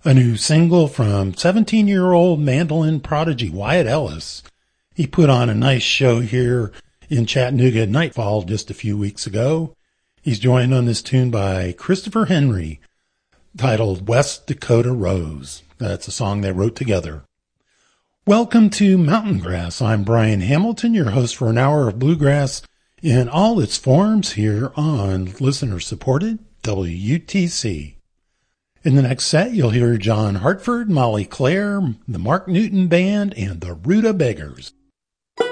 A new single from 17-year-old mandolin prodigy Wyatt Ellis. He put on a nice show here in Chattanooga at Nightfall just a few weeks ago. He's joined on this tune by Christopher Henry, titled West Dakota Rose. That's a song they wrote together. Welcome to Mountain Grass. I'm Brian Hamilton, your host for an hour of bluegrass in all its forms here on listener-supported WUTC. In the next set, you'll hear John Hartford, Molly Claire, the Mark Newton Band, and the Ruta Beggars.